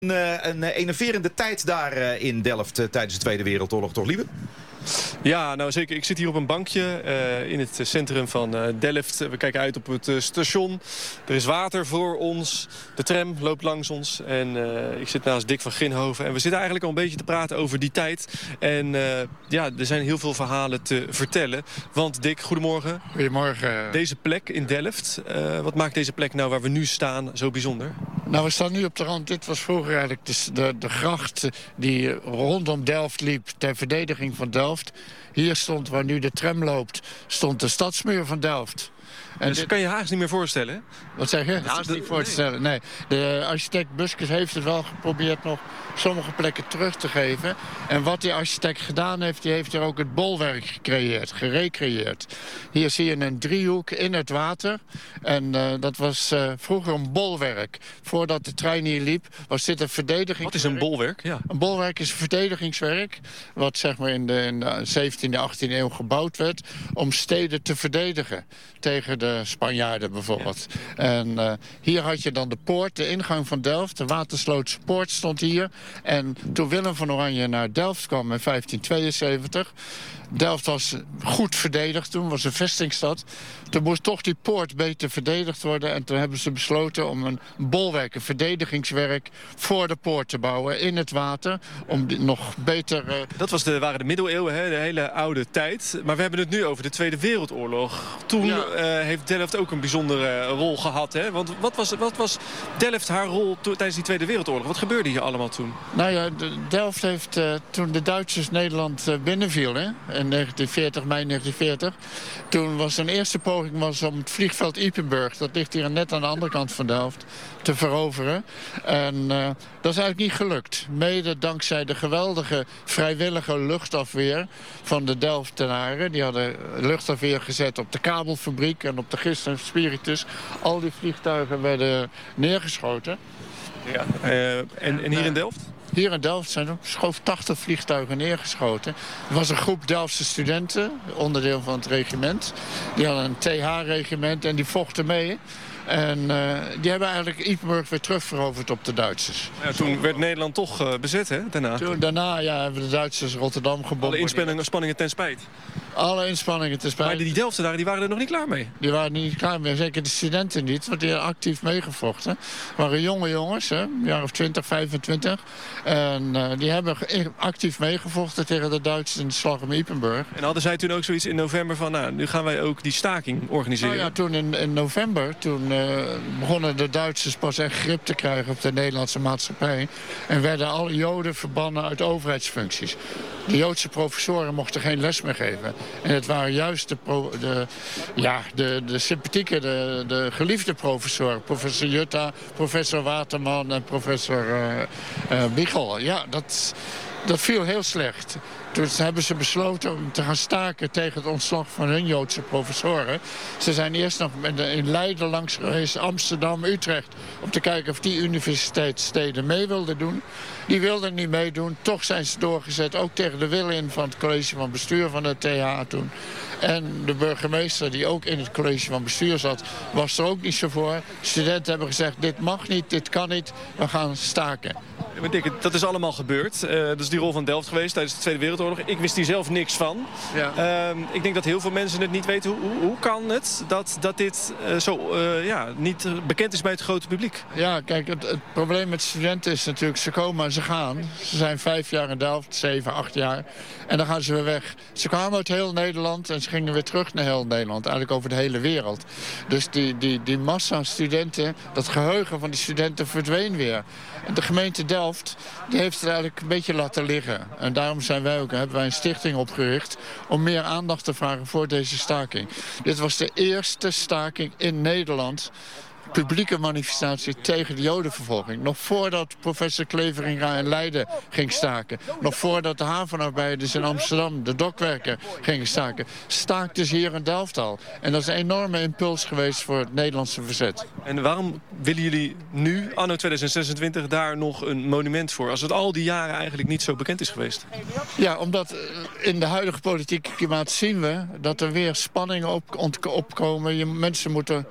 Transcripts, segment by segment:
Een enerverende tijd daar in Delft tijdens de Tweede Wereldoorlog, toch, Lieve? Ja, nou zeker. Ik zit hier op een bankje in het centrum van Delft. We kijken uit op het station. Er is water voor ons. De tram loopt langs ons. En ik zit naast Dick van Ginhoven. En we zitten eigenlijk al een beetje te praten over die tijd. En ja, er zijn heel veel verhalen te vertellen. Want Dick, goedemorgen. Goedemorgen. Deze plek in Delft, wat maakt deze plek nou waar we nu staan zo bijzonder? Nou, we staan nu op de rand. Dit was vroeger eigenlijk de gracht die rondom Delft liep ter verdediging van Delft. Hier stond, waar nu de tram loopt, stond de stadsmuur van Delft. En dus kan je haast niet meer voorstellen, hè? Wat zeg je? Haast niet voor te stellen, nee. De architect Buskes heeft het wel geprobeerd nog sommige plekken terug te geven. En wat die architect gedaan heeft, die heeft er ook het bolwerk gecreëerd, gerecreëerd. Hier zie je een driehoek in het water. En dat was vroeger een bolwerk. Voordat de trein hier liep, was dit een verdedigingswerk. Wat is een bolwerk? Ja. Een bolwerk is een verdedigingswerk, wat zeg maar in de 17e, 18e eeuw gebouwd werd om steden te verdedigen tegen de Spanjaarden bijvoorbeeld. Ja. En hier had je dan de poort, de ingang van Delft. De Waterslootse poort stond hier. En toen Willem van Oranje naar Delft kwam in 1572... Delft was goed verdedigd toen, was een vestingstad. Toen moest toch die poort beter verdedigd worden. En toen hebben ze besloten om een bolwerk, een verdedigingswerk voor de poort te bouwen in het water. Om die nog beter... Dat waren de middeleeuwen, hè, de hele oude tijd. Maar we hebben het nu over de Tweede Wereldoorlog. Toen heeft Delft ook een bijzondere rol gehad. Hè? Want wat was Delft haar rol tijdens die Tweede Wereldoorlog? Wat gebeurde hier allemaal toen? Nou ja, Delft heeft toen de Duitsers Nederland binnenvielen... in 1940, mei 1940. Toen was een eerste poging om het vliegveld Ypenburg... dat ligt hier net aan de andere kant van Delft... te veroveren. En dat is eigenlijk niet gelukt. Mede dankzij de geweldige vrijwillige luchtafweer van de Delftenaren. Die hadden luchtafweer gezet op de kabelfabriek en op de gist en spiritus. Al die vliegtuigen werden neergeschoten. Ja. En hier in Delft? Hier in Delft zijn er 80 vliegtuigen neergeschoten. Er was een groep Delftse studenten, onderdeel van het regiment. Die hadden een TH-regiment en die vochten mee. En die hebben eigenlijk Ypenburg weer terugveroverd op de Duitsers. Ja, toen werd Nederland toch bezet, hè, daarna? Daarna hebben de Duitsers Rotterdam gebombardeerd. Alle inspanningen ten spijt. Alle inspanningen ten spijt. Maar die Delftenaren die waren er nog niet klaar mee? Die waren niet klaar mee, zeker de studenten niet, want die hebben actief meegevochten. Het waren jonge jongens, hè, een jaar of 20, 25. En die hebben actief meegevochten tegen de Duitsers in de slag om Ypenburg. En hadden zij toen ook zoiets in november van, nou, nu gaan wij ook die staking organiseren? Nou ja, toen in november, begonnen de Duitsers pas echt grip te krijgen op de Nederlandse maatschappij. En werden alle Joden verbannen uit overheidsfuncties. De Joodse professoren mochten geen les meer geven. En het waren juist de sympathieke, de geliefde professoren. Professor Jutta, professor Waterman en professor Biegel. Ja, dat viel heel slecht. Toen hebben ze besloten om te gaan staken tegen het ontslag van hun Joodse professoren. Ze zijn eerst nog in Leiden langs geweest, Amsterdam, Utrecht... om te kijken of die universiteitssteden mee wilden doen. Die wilden niet meedoen. Toch zijn ze doorgezet, ook tegen de wil in van het college van bestuur van de TH toen. En de burgemeester, die ook in het college van bestuur zat, was er ook niet zo voor. Studenten hebben gezegd, dit mag niet, dit kan niet, we gaan staken. Dat is allemaal gebeurd. Dat is die rol van Delft geweest tijdens de Tweede Wereldoorlog. Ik wist hier zelf niks van. Ja. Ik denk dat heel veel mensen het niet weten. Hoe kan het dat dit niet bekend is bij het grote publiek? Ja, kijk, het probleem met studenten is natuurlijk, ze komen en ze gaan. Ze zijn 5 jaar in Delft, 7, 8 jaar. En dan gaan ze weer weg. Ze kwamen uit heel Nederland en ze gingen weer terug naar heel Nederland. Eigenlijk over de hele wereld. Dus die massa studenten, dat geheugen van die studenten verdween weer. En de gemeente Delft die heeft het eigenlijk een beetje laten liggen. En daarom hebben wij een stichting opgericht om meer aandacht te vragen voor deze staking. Dit was de eerste staking in Nederland, publieke manifestatie tegen de Jodenvervolging. Nog voordat professor Cleveringa in Leiden ging staken. Nog voordat de havenarbeiders in Amsterdam, de dokwerken, gingen staken. Staakten ze hier in Delft al. En dat is een enorme impuls geweest voor het Nederlandse verzet. En waarom willen jullie nu, anno 2026, daar nog een monument voor? Als het al die jaren eigenlijk niet zo bekend is geweest. Ja, omdat in de huidige politieke klimaat zien we dat er weer spanningen opkomen. Mensen moeten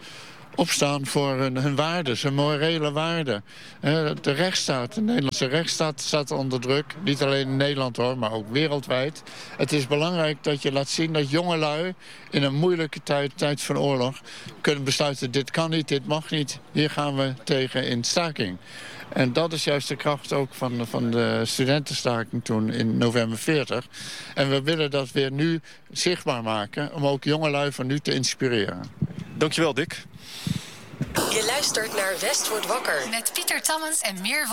opstaan voor hun waarden, hun morele waarden. De rechtsstaat, de Nederlandse rechtsstaat staat onder druk. Niet alleen in Nederland hoor, maar ook wereldwijd. Het is belangrijk dat je laat zien dat jongelui in een moeilijke tijd van oorlog kunnen besluiten: dit kan niet, dit mag niet. Hier gaan we tegen in staking. En dat is juist de kracht ook van de studentenstaking toen in november 40. En we willen dat weer nu zichtbaar maken om ook jongelui van nu te inspireren. Dankjewel, Dick. Je luistert naar West wordt wakker. Met Pieter Tammens en Meer